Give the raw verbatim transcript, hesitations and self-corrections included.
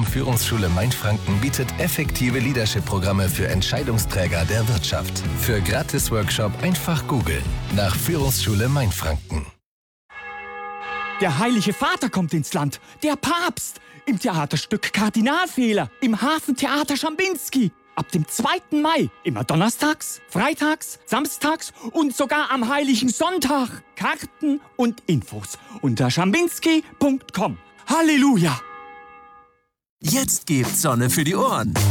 Führungsschule Mainfranken bietet effektive Leadership-Programme für Entscheidungsträger der Wirtschaft. Für Gratis-Workshop einfach googeln. Nach Führungsschule Mainfranken. Der Heilige Vater kommt ins Land, der Papst, im Theaterstück Kardinalfehler, im Hafentheater Schambinski. Ab dem zweiten Mai, immer donnerstags, freitags, samstags und sogar am Heiligen Sonntag. Karten und Infos unter schambinski punkt com. Halleluja! Jetzt gibt's Sonne für die Ohren.